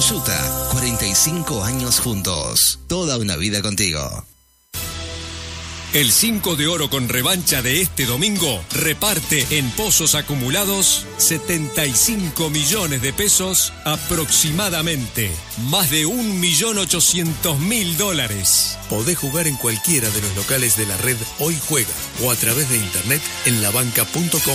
Yuta, 45 años juntos. Toda una vida contigo. El 5 de oro con revancha de este domingo reparte en pozos acumulados 75 millones de pesos aproximadamente. Más de $1.800.000. Podés jugar en cualquiera de los locales de la red Hoy Juega o a través de internet en labanca.com.ar.